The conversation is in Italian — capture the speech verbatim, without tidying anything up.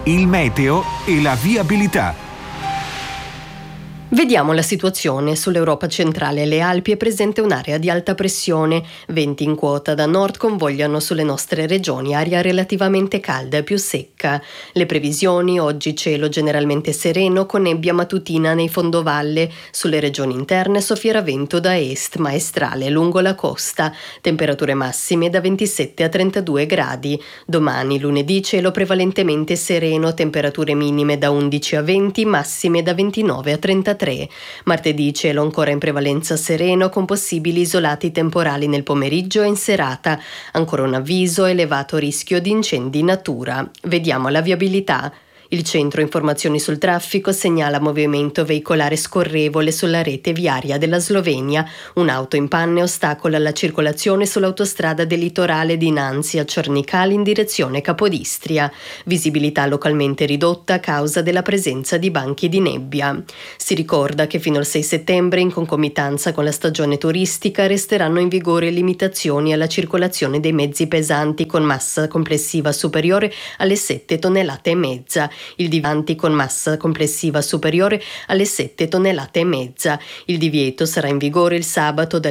il meteo e la viabilità. Vediamo la situazione. Sull'Europa centrale e le Alpi è presente un'area di alta pressione. Venti in quota da nord convogliano sulle nostre regioni, aria relativamente calda e più secca. Le previsioni: oggi cielo generalmente sereno con nebbia mattutina nei fondovalle. Sulle regioni interne soffierà vento da est maestrale lungo la costa. Temperature massime da ventisette a trentadue gradi. Domani lunedì cielo prevalentemente sereno, temperature minime da undici a venti, massime da ventinove a trentatré. Martedì cielo ancora in prevalenza sereno con possibili isolati temporali nel pomeriggio e in serata. Ancora un avviso: elevato rischio di incendi in natura. Vediamo la viabilità. Il centro informazioni sul traffico segnala movimento veicolare scorrevole sulla rete viaria della Slovenia. Un'auto in panne ostacola la circolazione sull'autostrada del litorale dinanzi a Cernicali in direzione Capodistria. Visibilità localmente ridotta a causa della presenza di banchi di nebbia. Si ricorda che fino al sei settembre, in concomitanza con la stagione turistica, resteranno in vigore limitazioni alla circolazione dei mezzi pesanti con massa complessiva superiore alle sette tonnellate e mezza. Il divanti con massa complessiva superiore alle sette tonnellate e mezza. Il divieto sarà in vigore il sabato